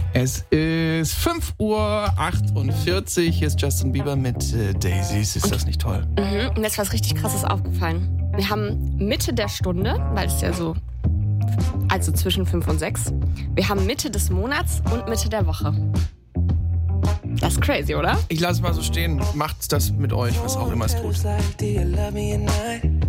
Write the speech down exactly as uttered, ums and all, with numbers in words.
Es ist fünf Uhr achtundvierzig. Hier ist Justin Bieber mit äh, Daisies. Ist das nicht toll? Mhm. Mir ist was richtig Krasses aufgefallen. Wir haben Mitte der Stunde, weil es ja so, also zwischen fünf und sechs. Wir haben Mitte des Monats und Mitte der Woche. Das ist crazy, oder? Ich lasse es mal so stehen. Macht's das mit euch, was auch immer es tut.